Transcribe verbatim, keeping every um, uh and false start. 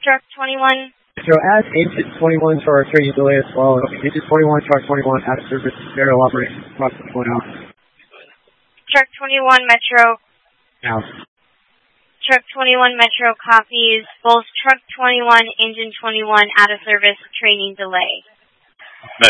Truck twenty-one. So add Agent twenty-one to our training delay as well. Agent twenty-one, Truck twenty-one, out of service, serial operation, approximately one hour. Truck twenty-one, Metro. Now. Truck twenty-one, Metro copies. Both Truck twenty-one, Engine twenty-one, out of service, training delay.